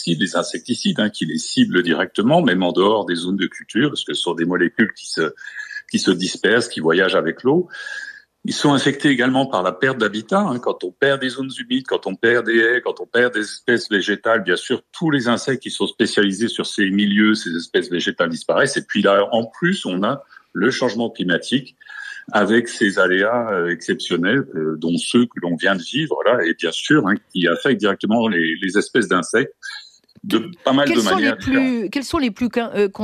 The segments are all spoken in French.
herbicides, les insecticides, qui les ciblent directement, même en dehors des zones de culture, parce que ce sont des molécules qui se dispersent, qui voyagent avec l'eau. Ils sont infectés également par la perte d'habitat. Quand on perd des zones humides, quand on perd des haies, quand on perd des espèces végétales, bien sûr, tous les insectes qui sont spécialisés sur ces milieux, ces espèces végétales disparaissent. Et puis là, en plus, on a le changement climatique avec ces aléas exceptionnels, dont ceux que l'on vient de vivre là, et bien sûr, qui affectent directement les espèces d'insectes de pas mal de manières différentes. Quels sont les plus concernés ?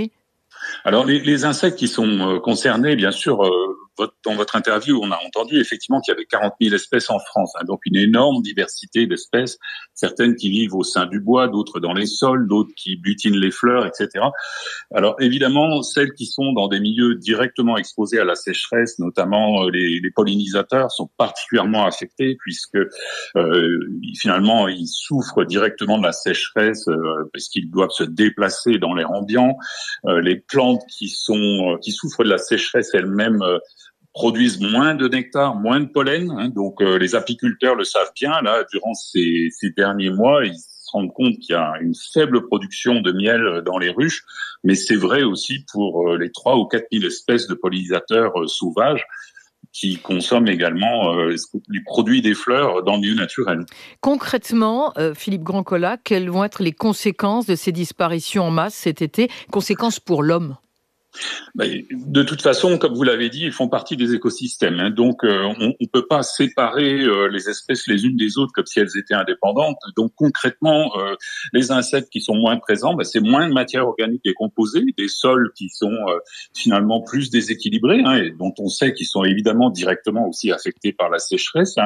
Alors, les insectes qui sont concernés, bien sûr, dans votre interview, on a entendu effectivement qu'il y avait 40 000 espèces en France, donc une énorme diversité d'espèces, certaines qui vivent au sein du bois, d'autres dans les sols, d'autres qui butinent les fleurs, etc. Alors, évidemment, celles qui sont dans des milieux directement exposés à la sécheresse, notamment les pollinisateurs, sont particulièrement affectés puisque finalement, ils souffrent directement de la sécheresse parce qu'ils doivent se déplacer dans l'air ambiant. Les plantes qui souffrent de la sécheresse elles-mêmes produisent moins de nectar, moins de pollen. Donc les apiculteurs le savent bien. Là, durant ces derniers mois, ils se rendent compte qu'il y a une faible production de miel dans les ruches. Mais c'est vrai aussi pour les 3 ou 4 000 espèces de pollinisateurs sauvages qui consomment également les produits des fleurs dans le milieu naturel. Concrètement, Philippe Grandcola, quelles vont être les conséquences de ces disparitions en masse cet été, conséquences pour l'homme ? De toute façon, comme vous l'avez dit, ils font partie des écosystèmes. Donc, on ne peut pas séparer les espèces les unes des autres comme si elles étaient indépendantes. Donc, concrètement, les insectes qui sont moins présents, c'est moins de matière organique décomposée, des sols qui sont finalement plus déséquilibrés, et dont on sait qu'ils sont évidemment directement aussi affectés par la sécheresse.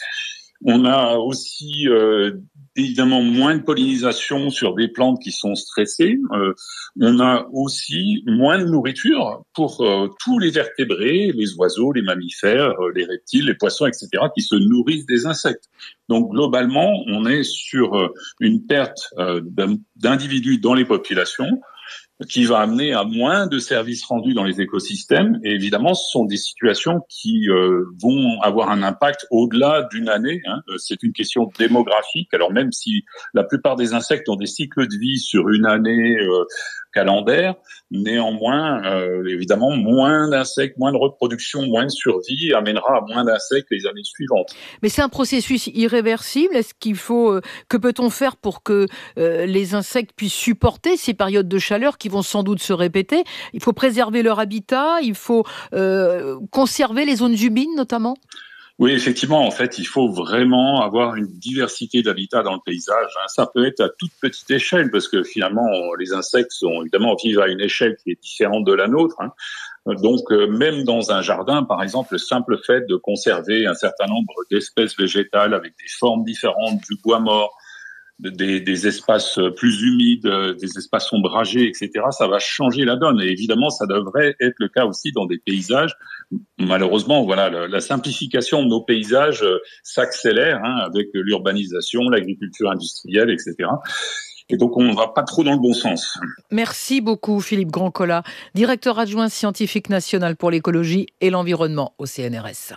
On a aussi évidemment moins de pollinisation sur des plantes qui sont stressées. On a aussi moins de nourriture pour tous les vertébrés, les oiseaux, les mammifères, les reptiles, les poissons, etc., qui se nourrissent des insectes. Donc globalement, on est sur une perte d'individus dans les populations, qui va amener à moins de services rendus dans les écosystèmes. Et évidemment, ce sont des situations qui vont avoir un impact au-delà d'une année. C'est une question démographique. Alors même si la plupart des insectes ont des cycles de vie sur une année calendaire, néanmoins, évidemment, moins d'insectes, moins de reproduction, moins de survie amènera à moins d'insectes les années suivantes. Mais c'est un processus irréversible. Est-ce qu'il faut que peut-on faire pour que les insectes puissent supporter ces périodes de chaleur qui vont sans doute se répéter ? Il faut préserver leur habitat, il faut conserver les zones humides notamment ? Oui, effectivement, en fait, il faut vraiment avoir une diversité d'habitats dans le paysage. Ça peut être à toute petite échelle, parce que finalement, les insectes vivent à une échelle qui est différente de la nôtre. Donc, même dans un jardin, par exemple, le simple fait de conserver un certain nombre d'espèces végétales avec des formes différentes, du bois mort, des espaces plus humides, des espaces ombragés, etc., ça va changer la donne. Et évidemment, ça devrait être le cas aussi dans des paysages. Malheureusement, la simplification de nos paysages s'accélère avec l'urbanisation, l'agriculture industrielle, etc. Et donc, on ne va pas trop dans le bon sens. Merci beaucoup, Philippe Grandcola, directeur adjoint scientifique national pour l'écologie et l'environnement au CNRS.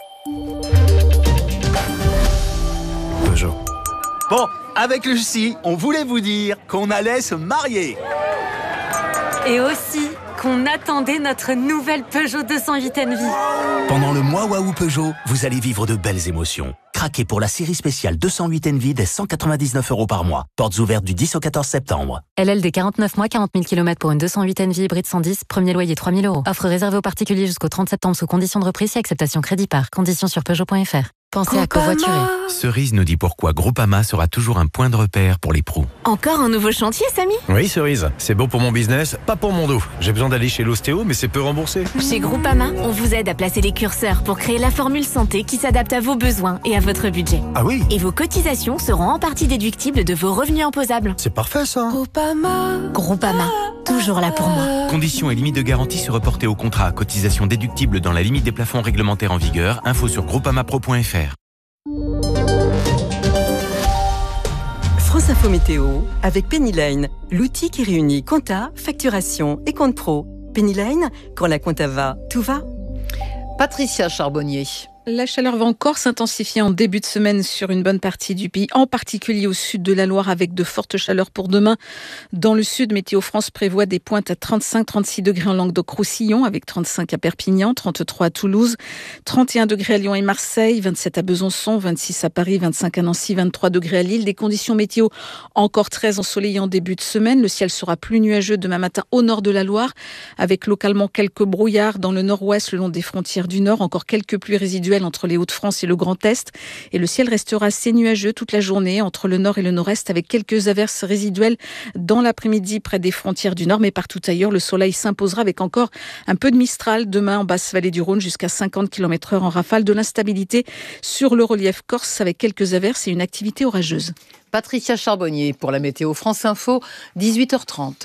Peugeot. Bon, avec Lucie, on voulait vous dire qu'on allait se marier. Et aussi qu'on attendait notre nouvelle Peugeot 208 Envy. Pendant le mois Waouh Peugeot, vous allez vivre de belles émotions. Craquez pour la série spéciale 208 Envy dès 199 € par mois. Portes ouvertes du 10 au 14 septembre. LLD 49 mois, 40 000 km pour une 208 Envy hybride 110, premier loyer 3 000 €. Offre réservée aux particuliers jusqu'au 30 septembre sous condition de reprise et acceptation crédit par. Conditions sur Peugeot.fr. Pensez à covoiturer. Cerise nous dit pourquoi Groupama sera toujours un point de repère pour les pros. Encore un nouveau chantier, Samy ? Oui, Cerise. C'est bon pour mon business, pas pour mon dos. J'ai besoin d'aller chez l'ostéo, mais c'est peu remboursé. Chez Groupama, on vous aide à placer les curseurs pour créer la formule santé qui s'adapte à vos besoins et à votre budget. Ah oui ? Et vos cotisations seront en partie déductibles de vos revenus imposables. C'est parfait, ça. Groupama, toujours là pour moi. Conditions et limites de garantie se reporter au contrat. Cotisation déductible dans la limite des plafonds réglementaires en vigueur. Info sur groupamapro.fr. France Info Météo avec Pennyline, l'outil qui réunit compta, facturation et compte pro. Pennyline, quand la compta va, tout va. Patricia Charbonnier. La chaleur va encore s'intensifier en début de semaine sur une bonne partie du pays, en particulier au sud de la Loire, avec de fortes chaleurs pour demain. Dans le sud, Météo France prévoit des pointes à 35-36 degrés en Languedoc-Roussillon, avec 35 à Perpignan, 33 à Toulouse, 31 degrés à Lyon et Marseille, 27 à Besançon, 26 à Paris, 25 à Nancy, 23 degrés à Lille. Des conditions météo encore très ensoleillées en début de semaine. Le ciel sera plus nuageux demain matin au nord de la Loire, avec localement quelques brouillards dans le nord-ouest, le long des frontières du nord, encore quelques pluies résiduelles entre les Hauts-de-France et le Grand Est. Et le ciel restera assez nuageux toute la journée entre le nord et le nord-est, avec quelques averses résiduelles dans l'après-midi près des frontières du nord. Mais partout ailleurs, le soleil s'imposera avec encore un peu de mistral demain en basse vallée du Rhône, jusqu'à 50 km/h en rafale. De l'instabilité sur le relief corse avec quelques averses et une activité orageuse. Patricia Charbonnier pour la météo France Info, 18h30.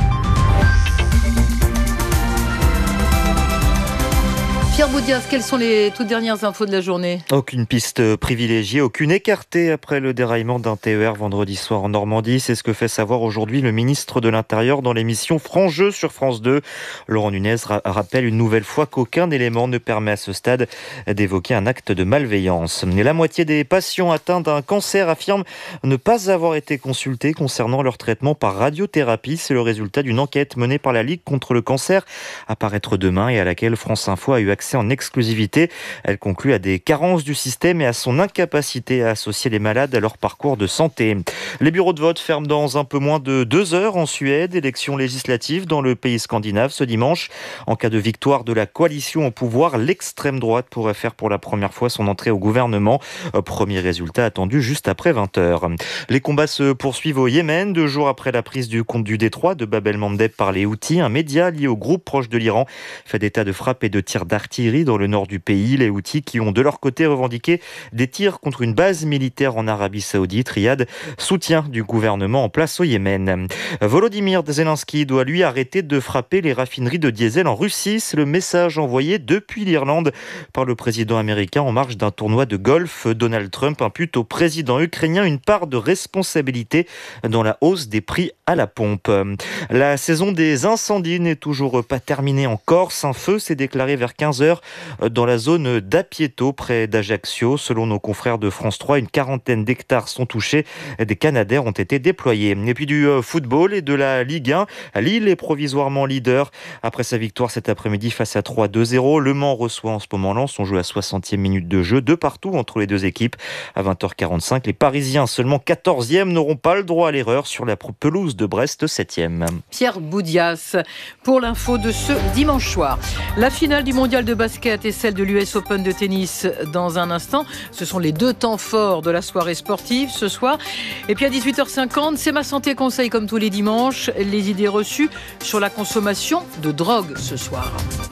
Pierre Boudias, quelles sont les toutes dernières infos de la journée ? Aucune piste privilégiée, aucune écartée après le déraillement d'un TER vendredi soir en Normandie. C'est ce que fait savoir aujourd'hui le ministre de l'Intérieur dans l'émission Franc-Jeu sur France 2. Laurent Nunez rappelle une nouvelle fois qu'aucun élément ne permet à ce stade d'évoquer un acte de malveillance. Et la moitié des patients atteints d'un cancer affirment ne pas avoir été consultés concernant leur traitement par radiothérapie. C'est le résultat d'une enquête menée par la Ligue contre le cancer à paraître demain et à laquelle France Info a eu accès en exclusivité. Elle conclut à des carences du système et à son incapacité à associer les malades à leur parcours de santé. Les bureaux de vote ferment dans un peu moins de 2 heures en Suède. Élections législatives dans le pays scandinave ce dimanche. En cas de victoire de la coalition au pouvoir, l'extrême droite pourrait faire pour la première fois son entrée au gouvernement. Premier résultat attendu juste après 20h. Les combats se poursuivent au Yémen, 2 jours après la prise du détroit de Bab el-Mandeb par les Houthis. Un média lié au groupe proche de l'Iran fait d'état de frappes et de tirs d'artillerie dans le nord du pays. Les Houthis qui ont de leur côté revendiqué des tirs contre une base militaire en Arabie Saoudite. Riyad soutient du gouvernement en place au Yémen. Volodymyr Zelensky doit lui arrêter de frapper les raffineries de diesel en Russie. C'est le message envoyé depuis l'Irlande par le président américain en marge d'un tournoi de golf. Donald Trump impute au président ukrainien une part de responsabilité dans la hausse des prix à la pompe. La saison des incendies n'est toujours pas terminée en Corse. Un feu s'est déclaré vers 15h dans la zone d'Apieto, près d'Ajaccio. Selon nos confrères de France 3, une quarantaine d'hectares sont touchés. Des Canadair ont été déployés. Et puis du football et de la Ligue 1. Lille est provisoirement leader après sa victoire cet après-midi face à 3-2-0. Le Mans reçoit en ce moment Lens. On joue à 60e minute de jeu, de partout entre les deux équipes. À 20h45, les Parisiens, seulement 14e, n'auront pas le droit à l'erreur sur la pelouse de Brest, 7e. Pierre Boudias pour l'info de ce dimanche soir. La finale du mondial de basket et celle de l'US Open de tennis dans un instant. Ce sont les 2 temps forts de la soirée sportive ce soir. Et puis à 18h50, c'est Ma Santé Conseil comme tous les dimanches. Les idées reçues sur la consommation de drogue ce soir.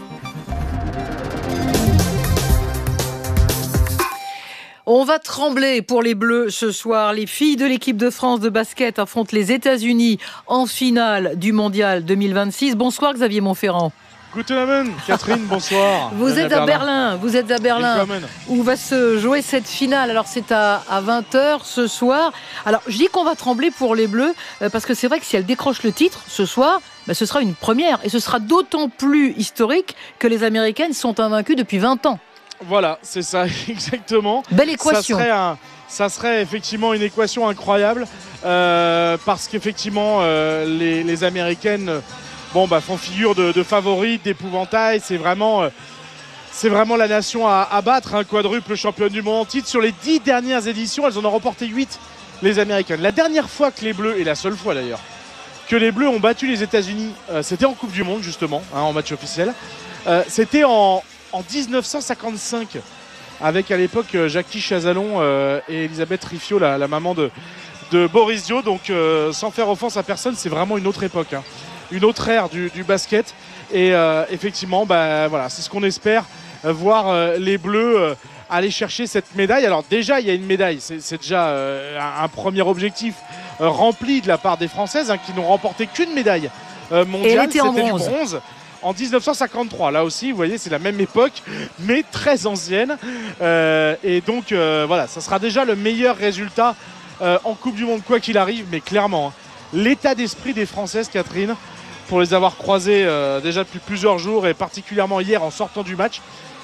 On va trembler pour les Bleus ce soir. Les filles de l'équipe de France de basket affrontent les États-Unis en finale du mondial 2026. Bonsoir Xavier Montferrand. Guten Abend, Catherine, bonsoir. Vous êtes à Berlin, où va se jouer cette finale. Alors c'est à 20h ce soir. Alors je dis qu'on va trembler pour les Bleus, parce que c'est vrai que si elles décrochent le titre ce soir, ce sera une première. Et ce sera d'autant plus historique que les Américaines sont invaincues depuis 20 ans. Voilà, c'est ça, exactement. Belle équation. Ça serait effectivement une équation incroyable, parce qu'effectivement, les Américaines font figure de favorites, d'épouvantail. C'est vraiment la nation à battre, un quadruple championne du monde en titre. Sur les 10 dernières éditions, elles en ont remporté 8, les Américaines. La dernière fois que les Bleus, et la seule fois d'ailleurs, que les Bleus ont battu les États-Unis, c'était en Coupe du Monde justement, en match officiel. C'était en 1955, avec à l'époque Jackie Chazalon et Elisabeth Riffiot, la maman de Boris Dio. Donc sans faire offense à personne, c'est vraiment une autre époque, une autre ère du basket. Et effectivement, c'est ce qu'on espère, voir les Bleus aller chercher cette médaille. Alors déjà, il y a une médaille, c'est déjà un premier objectif rempli de la part des Françaises, qui n'ont remporté qu'une médaille mondiale. C'était du bronze. En 1953, là aussi, vous voyez, c'est la même époque, mais très ancienne. Et donc, ça sera déjà le meilleur résultat en Coupe du Monde, quoi qu'il arrive. Mais clairement, l'état d'esprit des Françaises, Catherine, pour les avoir croisées déjà depuis plusieurs jours, et particulièrement hier en sortant du match,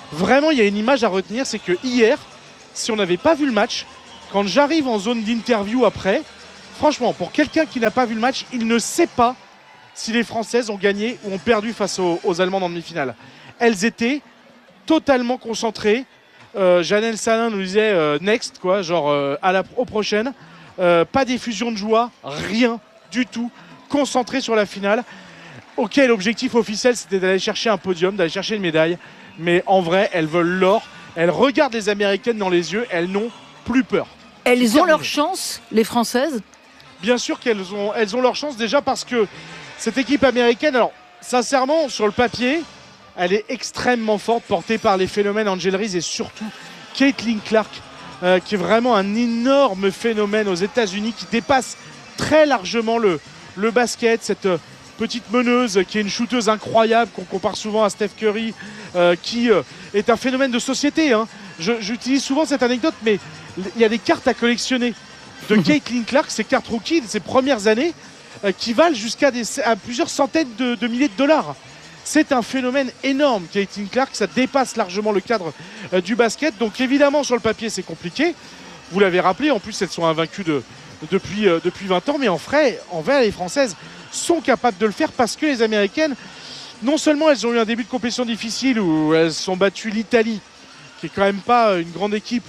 vraiment, il y a une image à retenir, c'est que hier, si on n'avait pas vu le match, quand j'arrive en zone d'interview après, franchement, pour quelqu'un qui n'a pas vu le match, il ne sait pas si les Françaises ont gagné ou ont perdu face aux Allemandes en demi-finale. Elles étaient totalement concentrées. Janelle Salin nous disait next, quoi, genre aux prochaines. Pas d'effusion de joie, rien du tout. Concentrées sur la finale. Ok, l'objectif officiel, c'était d'aller chercher un podium, d'aller chercher une médaille. Mais en vrai, elles veulent l'or. Elles regardent les Américaines dans les yeux. Elles n'ont plus peur. Elles ont leur chance, les Françaises ? Bien sûr qu'elles ont leur chance, déjà parce que cette équipe américaine, alors sincèrement, sur le papier, elle est extrêmement forte, portée par les phénomènes Angel Reese et surtout Caitlin Clark, qui est vraiment un énorme phénomène aux États-Unis, qui dépasse très largement le basket. Cette petite meneuse qui est une shooteuse incroyable, qu'on compare souvent à Steph Curry, qui est un phénomène de société. J'utilise souvent cette anecdote, mais il y a des cartes à collectionner de Caitlin Clark, ces cartes rookies de ses premières années, qui valent jusqu'à plusieurs centaines de milliers de dollars. C'est un phénomène énorme, Caitlin Clark, ça dépasse largement le cadre du basket. Donc évidemment, sur le papier, c'est compliqué. Vous l'avez rappelé, en plus, elles sont invaincues depuis 20 ans. Mais en vrai, les Françaises sont capables de le faire parce que les Américaines, non seulement elles ont eu un début de compétition difficile où elles ont battu l'Italie, qui est quand même pas une grande équipe,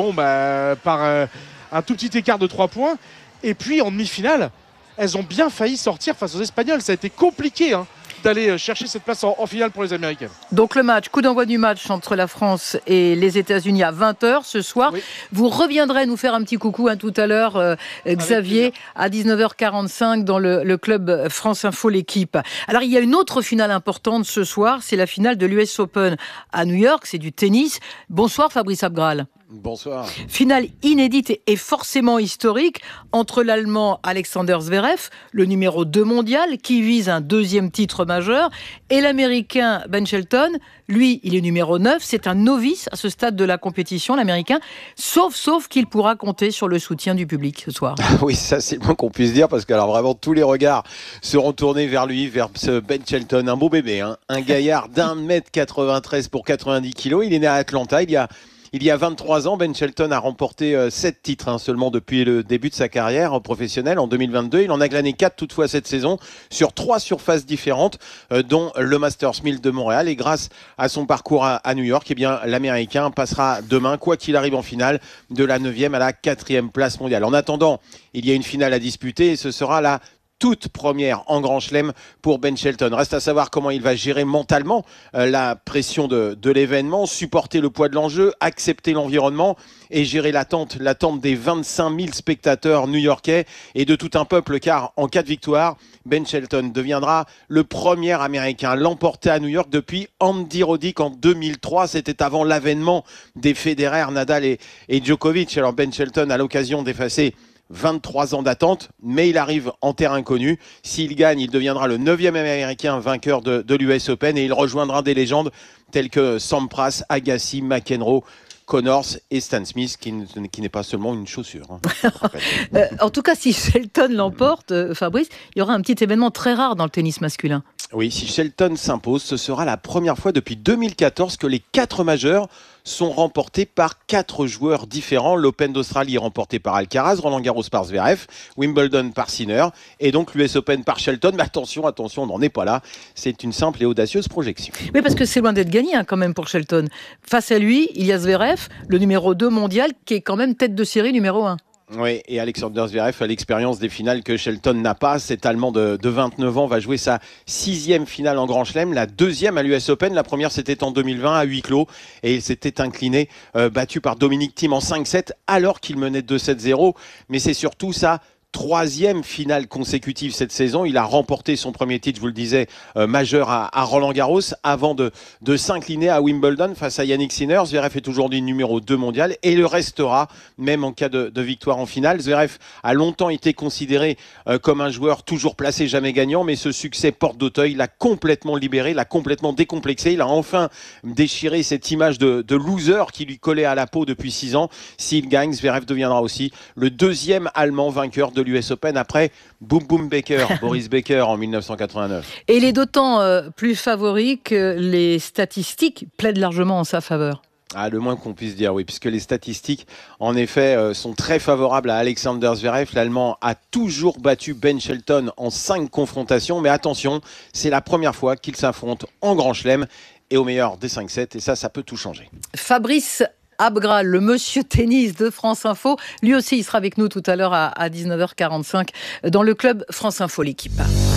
par un tout petit écart de 3 points. Et puis en demi-finale, elles ont bien failli sortir face aux Espagnols. Ça a été compliqué d'aller chercher cette place en finale pour les Américaines. Donc le match, coup d'envoi du match entre la France et les États-Unis à 20h ce soir. Oui. Vous reviendrez nous faire un petit coucou tout à l'heure, Xavier, à 19h45 dans le club France Info, l'équipe. Alors il y a une autre finale importante ce soir, c'est la finale de l'US Open à New York, c'est du tennis. Bonsoir Fabrice Abgral. Bonsoir. Finale inédite et forcément historique entre l'Allemand Alexander Zverev, le numéro 2 mondial, qui vise un 2e titre majeur, et l'Américain Ben Shelton, lui, il est numéro 9, c'est un novice à ce stade de la compétition, l'Américain, sauf qu'il pourra compter sur le soutien du public ce soir. Oui, ça c'est le moins qu'on puisse dire, parce que alors vraiment tous les regards seront tournés vers lui, vers ce Ben Shelton, un beau bébé, un gaillard d'1m93 pour 90 kg, il est né à Atlanta, il y a 23 ans, Ben Shelton a remporté 7 titres seulement depuis le début de sa carrière professionnelle en 2022. Il en a glané 4 toutefois cette saison sur 3 surfaces différentes, dont le Masters 1000 de Montréal. Et grâce à son parcours à New York, eh bien, l'Américain passera demain, quoi qu'il arrive en finale, de la 9e à la 4e place mondiale. En attendant, il y a une finale à disputer et ce sera la toute première en Grand Chelem pour Ben Shelton. Reste à savoir comment il va gérer mentalement la pression de l'événement, supporter le poids de l'enjeu, accepter l'environnement et gérer l'attente des 25 000 spectateurs new-yorkais et de tout un peuple, car en cas de victoire, Ben Shelton deviendra le premier Américain à l'emporter à New York depuis Andy Roddick en 2003. C'était avant l'avènement des Federer, Nadal et Djokovic. Alors Ben Shelton a l'occasion d'effacer 23 ans d'attente, mais il arrive en terre inconnue. S'il gagne, il deviendra le 9e Américain vainqueur de l'US Open et il rejoindra des légendes telles que Sampras, Agassi, McEnroe, Connors et Stan Smith, qui n'est pas seulement une chaussure. En tout cas, si Shelton l'emporte, Fabrice, il y aura un petit événement très rare dans le tennis masculin. Oui, si Shelton s'impose, ce sera la première fois depuis 2014 que les 4 majeurs sont remportés par 4 joueurs différents. L'Open d'Australie est remporté par Alcaraz, Roland Garros par Zverev, Wimbledon par Sinner et donc l'US Open par Shelton. Mais attention, on n'en est pas là. C'est une simple et audacieuse projection. Oui, parce que c'est loin d'être gagné quand même pour Shelton. Face à lui, il y a Zverev, le numéro 2 mondial, qui est quand même tête de série numéro 1. Oui, et Alexander Zverev a l'expérience des finales que Shelton n'a pas. Cet Allemand de 29 ans va jouer sa 6e finale en Grand Chelem, la 2e à l'US Open. La première, c'était en 2020 à huis clos et il s'était incliné, battu par Dominic Thiem en 5-7 alors qu'il menait 2-7-0. Mais c'est surtout ça. 3e finale consécutive cette saison. Il a remporté son premier titre, je vous le disais, majeur à Roland Garros avant de s'incliner à Wimbledon face à Yannick Sinner. Zverev est aujourd'hui numéro 2 mondial et le restera même en cas de victoire en finale. Zverev a longtemps été considéré comme un joueur toujours placé, jamais gagnant, mais ce succès porte d'Auteuil l'a complètement libéré, l'a complètement décomplexé. Il a enfin déchiré cette image de loser qui lui collait à la peau depuis 6 ans. S'il gagne, Zverev deviendra aussi le 2e Allemand vainqueur de l'US Open après Boom Boom Baker, Boris Becker en 1989. Et il est d'autant plus favori que les statistiques plaident largement en sa faveur. Le moins qu'on puisse dire, oui, puisque les statistiques, en effet, sont très favorables à Alexander Zverev. L'Allemand a toujours battu Ben Shelton en 5 confrontations, mais attention, c'est la première fois qu'il s'affronte en Grand Chelem et au meilleur des 5 sets, et ça peut tout changer. Fabrice Abgral, le monsieur tennis de France Info, lui aussi il sera avec nous tout à l'heure à 19h45 dans le club France Info, l'équipe.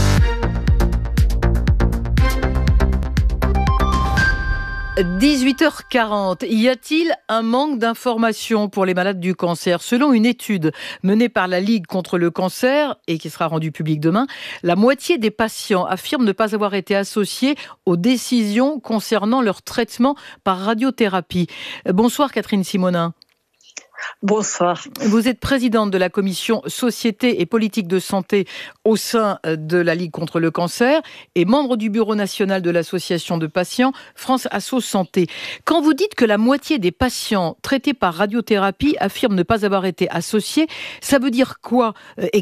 18h40. Y a-t-il un manque d'informations pour les malades du cancer ? Selon une étude menée par la Ligue contre le cancer et qui sera rendue publique demain, la moitié des patients affirment ne pas avoir été associés aux décisions concernant leur traitement par radiothérapie. Bonsoir Catherine Simonin. Bonsoir. Vous êtes présidente de la commission Société et politique de santé au sein de la Ligue contre le cancer et membre du bureau national de l'association de patients France Asso Santé. Quand vous dites que la moitié des patients traités par radiothérapie affirment ne pas avoir été associés, ça veut dire quoi exactement ?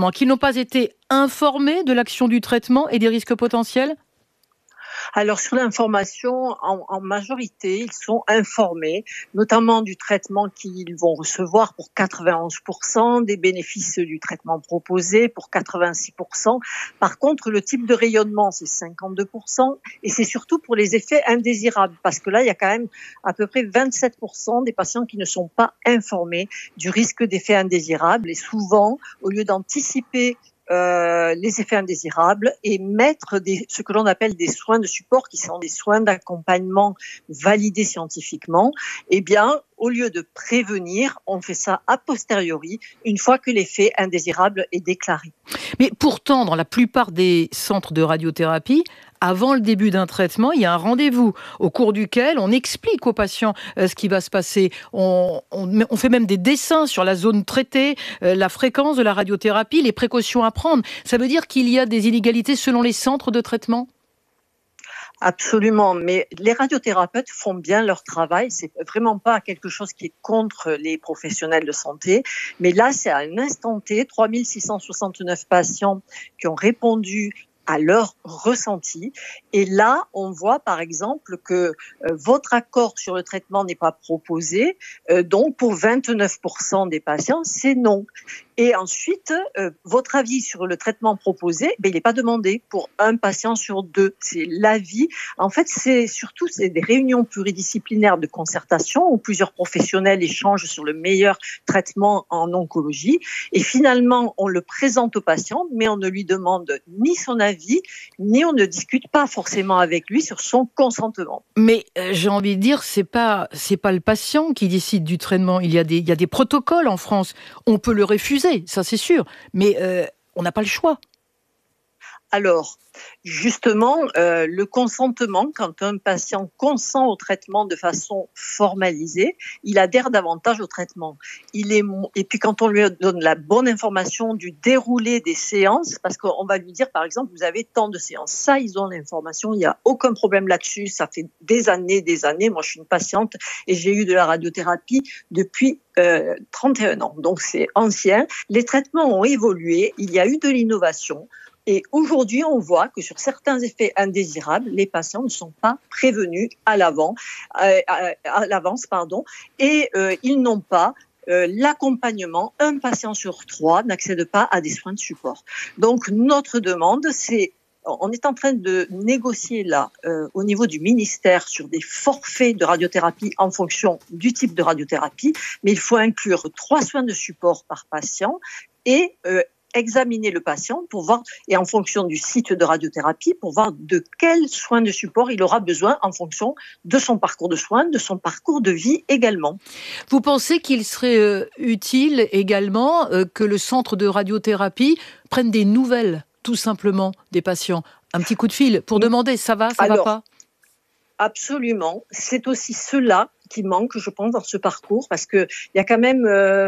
Qu'ils n'ont pas été informés de l'action du traitement et des risques potentiels ? Alors sur l'information, en majorité, ils sont informés, notamment du traitement qu'ils vont recevoir pour 91%, des bénéfices du traitement proposé pour 86%. Par contre, le type de rayonnement, c'est 52%, et c'est surtout pour les effets indésirables, parce que là, il y a quand même à peu près 27% des patients qui ne sont pas informés du risque d'effets indésirables, et souvent, au lieu d'anticiper les effets indésirables et mettre ce que l'on appelle des soins de support, qui sont des soins d'accompagnement validés scientifiquement, eh bien, au lieu de prévenir, on fait ça a posteriori, une fois que l'effet indésirable est déclaré. Mais pourtant, dans la plupart des centres de radiothérapie, avant le début d'un traitement, il y a un rendez-vous au cours duquel on explique aux patients ce qui va se passer. On fait même des dessins sur la zone traitée, la fréquence de la radiothérapie, les précautions à prendre. Ça veut dire qu'il y a des inégalités selon les centres de traitement ? Absolument, mais les radiothérapeutes font bien leur travail. C'est vraiment pas quelque chose qui est contre les professionnels de santé. Mais là, c'est à un instant T, 3669 patients qui ont répondu à leur ressenti. Et là, on voit par exemple que votre accord sur le traitement n'est pas proposé. Donc, pour 29% des patients, c'est non. Et ensuite, votre avis sur le traitement proposé, il n'est pas demandé pour un patient sur 2. C'est l'avis. En fait, c'est des réunions pluridisciplinaires de concertation où plusieurs professionnels échangent sur le meilleur traitement en oncologie. Et finalement, on le présente au patient, mais on ne lui demande ni son avis, ni on ne discute pas forcément avec lui sur son consentement. Mais j'ai envie de dire, c'est pas le patient qui décide du traitement. Il y a des protocoles en France. On peut le refuser. Ça c'est sûr, mais on n'a pas le choix. Alors, justement, le consentement, quand un patient consent au traitement de façon formalisée, il adhère davantage au traitement. Et puis quand on lui donne la bonne information du déroulé des séances, parce qu'on va lui dire, par exemple, vous avez tant de séances. Ça, ils ont l'information, il n'y a aucun problème là-dessus. Ça fait des années. Moi, je suis une patiente et j'ai eu de la radiothérapie depuis 31 ans. Donc, c'est ancien. Les traitements ont évolué. Il y a eu de l'innovation. Et aujourd'hui, on voit que sur certains effets indésirables, les patients ne sont pas prévenus à l'avance, et ils n'ont pas l'accompagnement. Un patient sur 3 n'accède pas à des soins de support. Donc, notre demande, on est en train de négocier là, au niveau du ministère, sur des forfaits de radiothérapie en fonction du type de radiothérapie, mais il faut inclure 3 soins de support par patient et examiner le patient pour voir, et en fonction du site de radiothérapie, pour voir de quels soins de support il aura besoin en fonction de son parcours de soins, de son parcours de vie également. Vous pensez qu'il serait utile également que le centre de radiothérapie prenne des nouvelles, tout simplement, des patients? Un petit coup de fil pour demander, ça va, ça va pas? Absolument. C'est aussi cela qui manque, je pense, dans ce parcours, parce qu'il y a quand même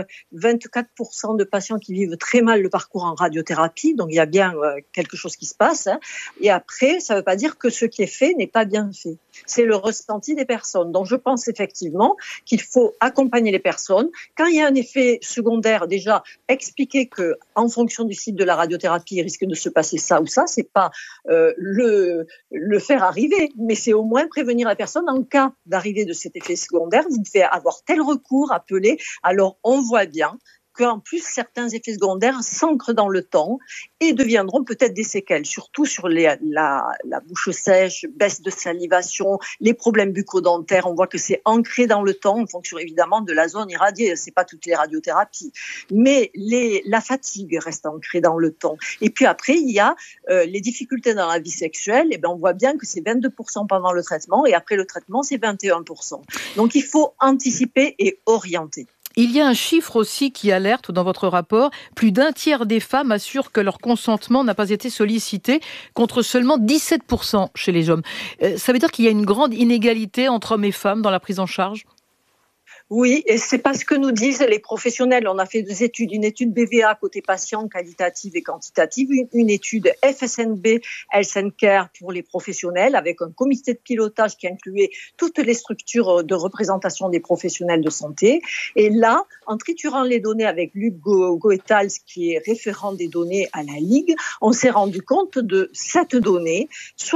24% de patients qui vivent très mal le parcours en radiothérapie, donc il y a bien quelque chose qui se passe. Hein. Et après, ça ne veut pas dire que ce qui est fait n'est pas bien fait. C'est le ressenti des personnes. Donc je pense effectivement qu'il faut accompagner les personnes. Quand il y a un effet secondaire, déjà expliquer que en fonction du site de la radiothérapie, il risque de se passer ça ou ça. C'est pas le faire arriver, mais c'est au moins prévenir la personne en cas d'arrivée de cet effet secondaire. Vous devez avoir tel recours, appeler. Alors on voit bien qu'en plus, certains effets secondaires s'ancrent dans le temps et deviendront peut-être des séquelles, surtout sur la bouche sèche, baisse de salivation, les problèmes bucco-dentaires. On voit que c'est ancré dans le temps en fonction évidemment de la zone irradiée. C'est pas toutes les radiothérapies, mais la fatigue reste ancrée dans le temps. Et puis après, il y a les difficultés dans la vie sexuelle. Et ben, on voit bien que c'est 22% pendant le traitement et après le traitement, c'est 21%. Donc, il faut anticiper et orienter. Il y a un chiffre aussi qui alerte dans votre rapport. Plus d'un tiers des femmes assurent que leur consentement n'a pas été sollicité, contre seulement 17% chez les hommes. Ça veut dire qu'il y a une grande inégalité entre hommes et femmes dans la prise en charge ? Oui, et c'est pas ce que nous disent les professionnels. On a fait 2 études, une étude BVA côté patient, qualitative et quantitative, une étude FSNB, Health and Care pour les professionnels, avec un comité de pilotage qui incluait toutes les structures de représentation des professionnels de santé. Et là, en triturant les données avec Luc Goethals, qui est référent des données à la Ligue, on s'est rendu compte de cette donnée.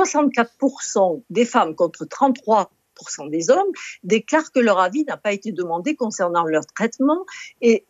64% des femmes contre 33% des hommes déclarent que leur avis n'a pas été demandé concernant leur traitement et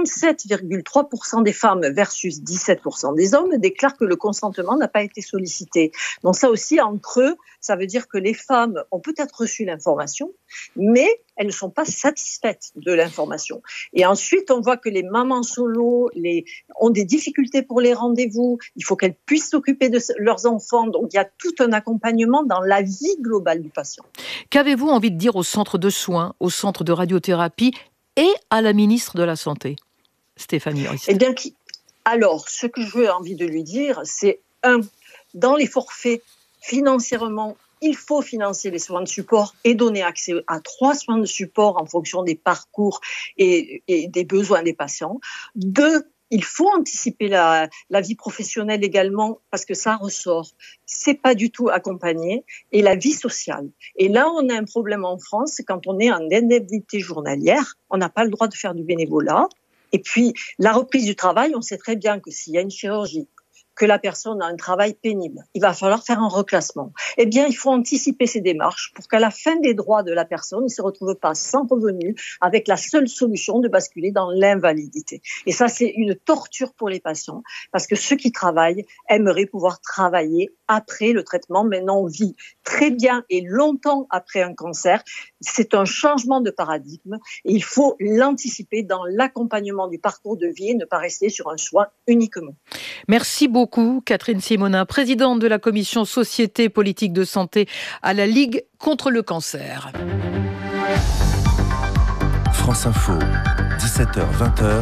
37,3% des femmes versus 17% des hommes déclarent que le consentement n'a pas été sollicité. Donc ça aussi, en creux, ça veut dire que les femmes ont peut-être reçu l'information, mais elles ne sont pas satisfaites de l'information. Et ensuite, on voit que les mamans solo ont des difficultés pour les rendez-vous. Il faut qu'elles puissent s'occuper de leurs enfants. Donc il y a tout un accompagnement dans la vie globale du patient. Qu'avez-vous envie de dire au centre de soins, au centre de radiothérapie et à la ministre de la Santé, Stéphanie Rist? Eh bien, alors, ce que je veux envie de lui dire, c'est dans les forfaits, financièrement, il faut financer les soins de support et donner accès à 3 soins de support en fonction des parcours et des besoins des patients. 2, il faut anticiper la vie professionnelle également parce que ça ressort. C'est pas du tout accompagné. Et la vie sociale. Et là, on a un problème en France, c'est quand on est en indemnité journalière, on n'a pas le droit de faire du bénévolat. Et puis, la reprise du travail, on sait très bien que s'il y a une chirurgie, que la personne a un travail pénible, il va falloir faire un reclassement. Eh bien, il faut anticiper ces démarches pour qu'à la fin des droits de la personne, il ne se retrouve pas sans revenu avec la seule solution de basculer dans l'invalidité. Et ça, c'est une torture pour les patients parce que ceux qui travaillent aimeraient pouvoir travailler après le traitement. Maintenant, on vit très bien et longtemps après un cancer. C'est un changement de paradigme et il faut l'anticiper dans l'accompagnement du parcours de vie et ne pas rester sur un soin uniquement. Merci beaucoup, Catherine Simonin, présidente de la commission Société Politique de Santé à la Ligue contre le cancer. France Info, 17h-20h.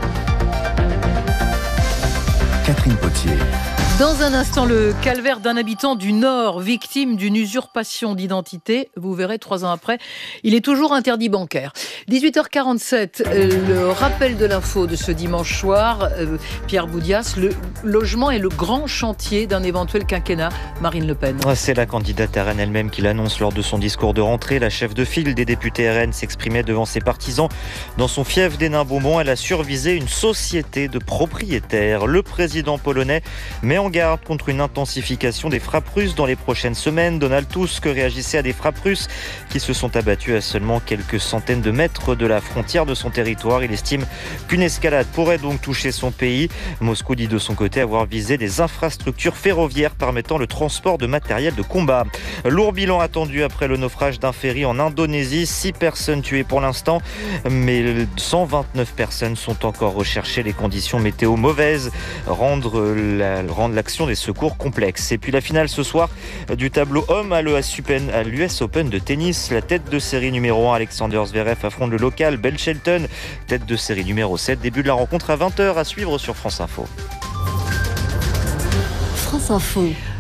Catherine Potier. Dans un instant, le calvaire d'un habitant du Nord, victime d'une usurpation d'identité. Vous verrez, 3 ans après, il est toujours interdit bancaire. 18h47, le rappel de l'info de ce dimanche soir. Pierre Boudias, le logement est le grand chantier d'un éventuel quinquennat. Marine Le Pen. C'est la candidate RN elle-même qui l'annonce lors de son discours de rentrée. La chef de file des députés RN s'exprimait devant ses partisans. Dans son fief d'Hénin-Beaumont, elle a survisé une société de propriétaires. Le président polonais met en garde contre une intensification des frappes russes dans les prochaines semaines. Donald Tusk réagissait à des frappes russes qui se sont abattues à seulement quelques centaines de mètres de la frontière de son territoire. Il estime qu'une escalade pourrait donc toucher son pays. Moscou dit de son côté avoir visé des infrastructures ferroviaires permettant le transport de matériel de combat. Lourd bilan attendu après le naufrage d'un ferry en Indonésie. 6 personnes tuées pour l'instant, mais 129 personnes sont encore recherchées. Les conditions météo mauvaises rendent l'action des secours complexe. Et puis la finale ce soir du tableau homme à l'US Open de tennis. La tête de série numéro 1, Alexander Zverev, affronte le local Ben Shelton, tête de série numéro 7. Début de la rencontre à 20h à suivre sur France Info. France Info.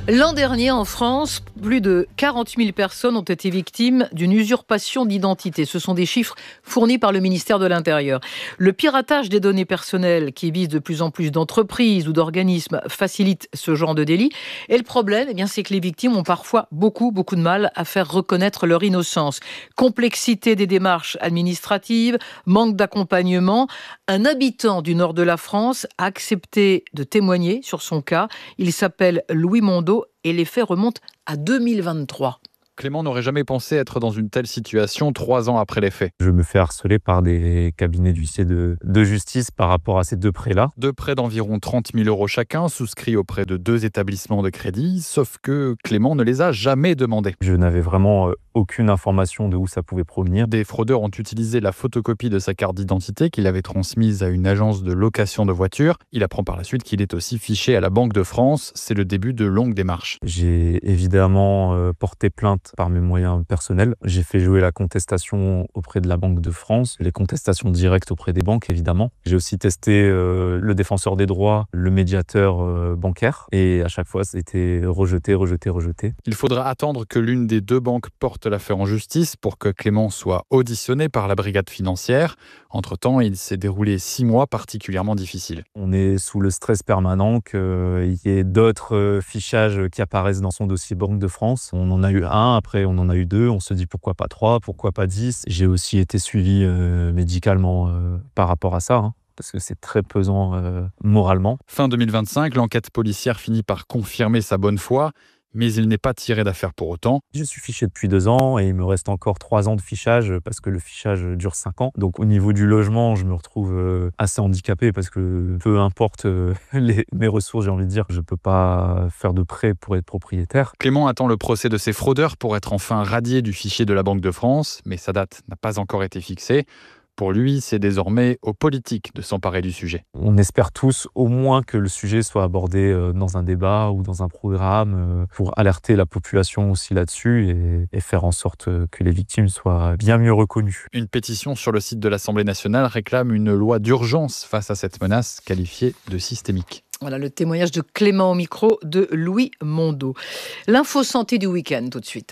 L'an dernier, en France, plus de 40 000 personnes ont été victimes d'une usurpation d'identité. Ce sont des chiffres fournis par le ministère de l'Intérieur. Le piratage des données personnelles qui vise de plus en plus d'entreprises ou d'organismes facilite ce genre de délit. Et le problème, c'est que les victimes ont parfois beaucoup de mal à faire reconnaître leur innocence. Complexité des démarches administratives, manque d'accompagnement. Un habitant du nord de la France a accepté de témoigner sur son cas. Il s'appelle Louis Mondeau et les faits remontent à 2023. Clément n'aurait jamais pensé être dans une telle situation 3 ans après les faits. Je me fais harceler par des cabinets d'huissiers de justice par rapport à ces 2 prêts-là. 2 prêts d'environ 30 000 € chacun, souscrits auprès de 2 établissements de crédit, sauf que Clément ne les a jamais demandés. Je n'avais vraiment aucune information de où ça pouvait provenir. Des fraudeurs ont utilisé la photocopie de sa carte d'identité qu'il avait transmise à une agence de location de voitures. Il apprend par la suite qu'il est aussi fiché à la Banque de France. C'est le début de longues démarches. J'ai évidemment porté plainte par mes moyens personnels. J'ai fait jouer la contestation auprès de la Banque de France, les contestations directes auprès des banques, évidemment. J'ai aussi testé le défenseur des droits, le médiateur bancaire, et à chaque fois, c'était rejeté. Il faudra attendre que l'une des 2 banques porte l'affaire en justice pour que Clément soit auditionné par la brigade financière. Entre-temps, il s'est déroulé 6 mois particulièrement difficiles. On est sous le stress permanent qu'il y ait d'autres fichages qui apparaissent dans son dossier Banque de France. On en a eu 1, après on en a eu 2, on se dit pourquoi pas 3, pourquoi pas 10. J'ai aussi été suivi médicalement par rapport à ça, parce que c'est très pesant moralement. Fin 2025, l'enquête policière finit par confirmer sa bonne foi, mais il n'est pas tiré d'affaire pour autant. Je suis fiché depuis 2 ans et il me reste encore 3 ans de fichage parce que le fichage dure 5 ans. Donc au niveau du logement, je me retrouve assez handicapé parce que peu importe mes ressources, j'ai envie de dire, je ne peux pas faire de prêt pour être propriétaire. Clément attend le procès de ses fraudeurs pour être enfin radié du fichier de la Banque de France, mais sa date n'a pas encore été fixée. Pour lui, c'est désormais aux politiques de s'emparer du sujet. On espère tous au moins que le sujet soit abordé dans un débat ou dans un programme pour alerter la population aussi là-dessus et faire en sorte que les victimes soient bien mieux reconnues. Une pétition sur le site de l'Assemblée nationale réclame une loi d'urgence face à cette menace qualifiée de systémique. Voilà le témoignage de Clément au micro de Louis Mondeau. L'info santé du week-end tout de suite.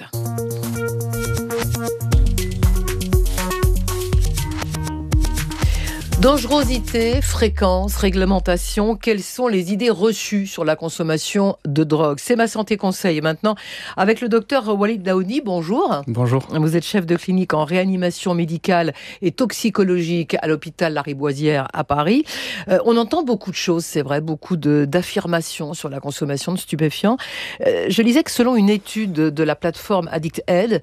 Dangerosité, fréquence, réglementation, quelles sont les idées reçues sur la consommation de drogue? C'est Ma Santé Conseil. Et maintenant, avec le docteur Walid Daoudi, bonjour. Bonjour. Vous êtes chef de clinique en réanimation médicale et toxicologique à l'hôpital Lariboisière à Paris. On entend beaucoup de choses, c'est vrai, beaucoup d'affirmations sur la consommation de stupéfiants. Je lisais que selon une étude de la plateforme AddictAid,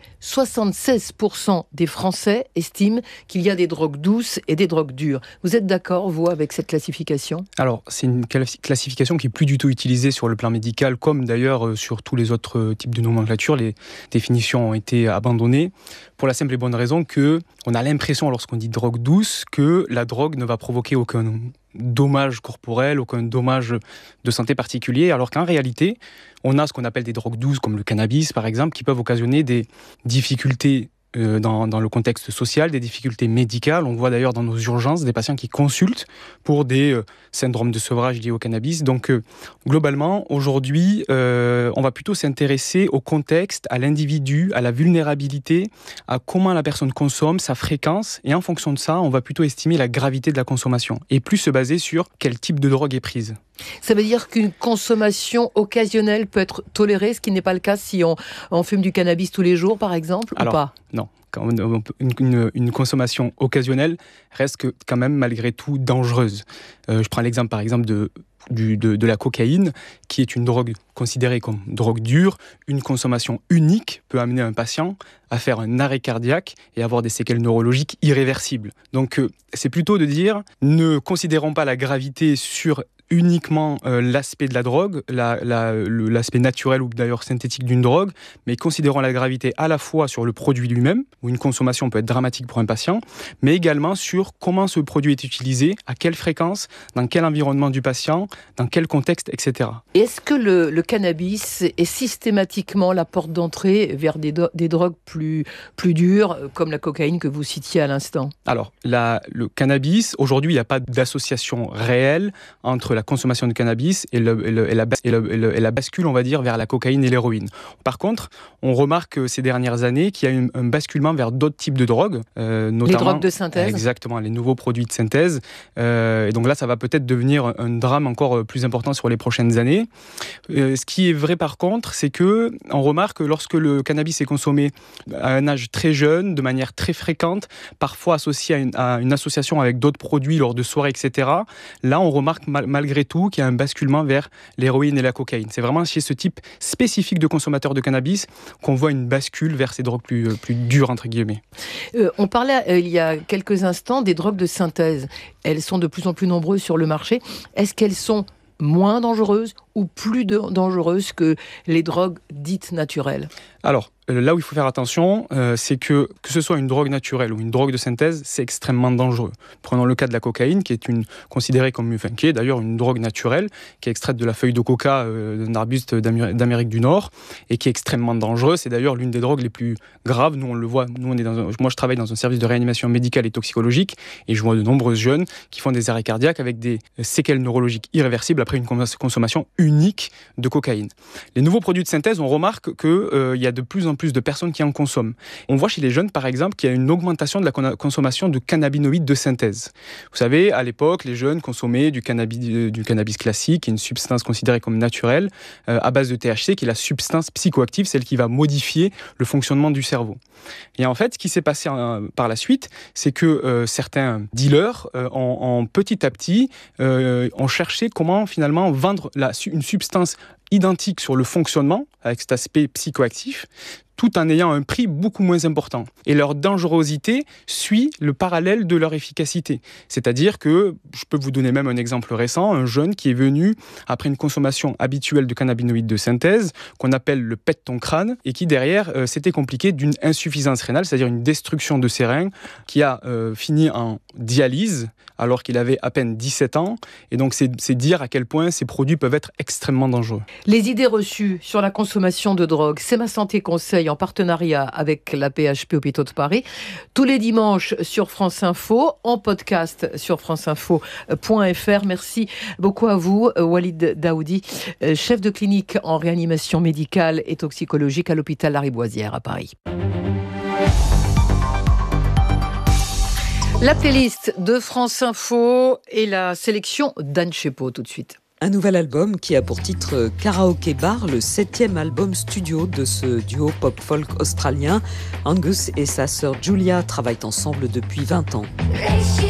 76% des Français estiment qu'il y a des drogues douces et des drogues dures. Vous êtes d'accord, vous, avec cette classification ? Alors, c'est une classification qui est plus du tout utilisée sur le plan médical, comme d'ailleurs sur tous les autres types de nomenclature. Les définitions ont été abandonnées pour la simple et bonne raison qu'on a l'impression, lorsqu'on dit drogue douce, que la drogue ne va provoquer aucun dommage corporel, aucun dommage de santé particulier, alors qu'en réalité, on a ce qu'on appelle des drogues douces, comme le cannabis, par exemple, qui peuvent occasionner des difficultés dans le contexte social, des difficultés médicales. On voit d'ailleurs dans nos urgences des patients qui consultent pour des syndromes de sevrage liés au cannabis. Donc globalement, aujourd'hui, on va plutôt s'intéresser au contexte, à l'individu, à la vulnérabilité, à comment la personne consomme, sa fréquence, et en fonction de ça, on va plutôt estimer la gravité de la consommation, et plus se baser sur quel type de drogue est prise. Ça veut dire qu'une consommation occasionnelle peut être tolérée, ce qui n'est pas le cas si on fume du cannabis tous les jours, par exemple, ou pas ? Non. Une consommation occasionnelle reste quand même malgré tout dangereuse. Je prends l'exemple par exemple de la cocaïne, qui est une drogue considérée comme drogue dure. Une consommation unique peut amener un patient à faire un arrêt cardiaque et avoir des séquelles neurologiques irréversibles. Donc c'est plutôt de dire, ne considérons pas la gravité sur uniquement l'aspect de la drogue, l'aspect naturel ou d'ailleurs synthétique d'une drogue, mais considérons la gravité à la fois sur le produit lui-même, où une consommation peut être dramatique pour un patient, mais également sur comment ce produit est utilisé, à quelle fréquence, dans quel environnement du patient, dans quel contexte, etc. Est-ce que le cannabis est systématiquement la porte d'entrée vers des drogues plus dures, comme la cocaïne que vous citiez à l'instant ? Alors, le cannabis, aujourd'hui, il n'y a pas d'association réelle entre la la consommation de cannabis et la bascule, on va dire, vers la cocaïne et l'héroïne. Par contre, on remarque ces dernières années qu'il y a un basculement vers d'autres types de drogues, notamment les drogues de synthèse. Exactement, les nouveaux produits de synthèse. Et donc là, ça va peut-être devenir un drame encore plus important sur les prochaines années. Ce qui est vrai par contre, c'est que on remarque que lorsque le cannabis est consommé à un âge très jeune, de manière très fréquente, parfois associé à une association avec d'autres produits lors de soirées, etc., là, on remarque malgré tout qu'il y a un basculement vers l'héroïne et la cocaïne. C'est vraiment chez ce type spécifique de consommateurs de cannabis qu'on voit une bascule vers ces drogues plus dures, entre guillemets. On parlait il y a quelques instants des drogues de synthèse. Elles sont de plus en plus nombreuses sur le marché. Est-ce qu'elles sont moins dangereuses ou plus dangereuses que les drogues dites naturelles ? Alors, là où il faut faire attention, c'est que ce soit une drogue naturelle ou une drogue de synthèse, c'est extrêmement dangereux. Prenons le cas de la cocaïne, qui est considérée comme, qui est d'ailleurs une drogue naturelle, qui est extraite de la feuille de coca d'un arbuste d'Amérique du Nord, et qui est extrêmement dangereuse. C'est d'ailleurs l'une des drogues les plus graves. Nous, on le voit. Moi, je travaille dans un service de réanimation médicale et toxicologique, et je vois de nombreux jeunes qui font des arrêts cardiaques avec des séquelles neurologiques irréversibles après une consommation unique de cocaïne. Les nouveaux produits de synthèse, on remarque qu'il y a de plus en plus de personnes qui en consomment. On voit chez les jeunes, par exemple, qu'il y a une augmentation de la consommation de cannabinoïdes de synthèse. Vous savez, à l'époque, les jeunes consommaient du cannabis classique, qui est une substance considérée comme naturelle, à base de THC, qui est la substance psychoactive, celle qui va modifier le fonctionnement du cerveau. Et en fait, ce qui s'est passé par la suite, c'est que certains dealers ont petit à petit ont cherché comment finalement vendre une substance identique sur le fonctionnement, avec cet aspect psychoactif, tout en ayant un prix beaucoup moins important. Et leur dangerosité suit le parallèle de leur efficacité. C'est-à-dire que, je peux vous donner même un exemple récent, un jeune qui est venu après une consommation habituelle de cannabinoïdes de synthèse, qu'on appelle le pète ton crâne, et qui derrière s'était compliqué d'une insuffisance rénale, c'est-à-dire une destruction de ses reins, qui a fini en dialyse, alors qu'il avait à peine 17 ans. Et donc, c'est dire à quel point ces produits peuvent être extrêmement dangereux. Les idées reçues sur la consommation de drogue, c'est Ma Santé Conseil en partenariat avec la PHP Hôpitaux de Paris. Tous les dimanches sur France Info, en podcast sur franceinfo.fr. Merci beaucoup à vous, Walid Daoudi, chef de clinique en réanimation médicale et toxicologique à l'hôpital Lariboisière à Paris. La playlist de France Info et la sélection d'Anne Chepot tout de suite. Un nouvel album qui a pour titre Karaoke Bar, le 7e album studio de ce duo pop-folk australien. Angus et sa sœur Julia travaillent ensemble depuis 20 ans.